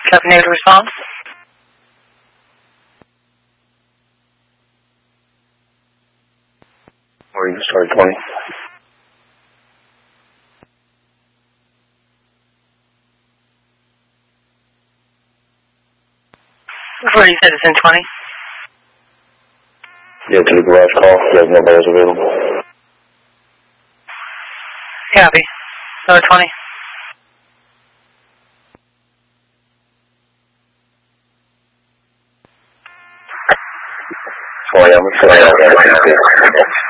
Copy, negative response. Or you can start 20. Where you said it's in 20? Yeah, to the garage call. There's nobody else available. Copy. Number 20. Oh, yeah, I'm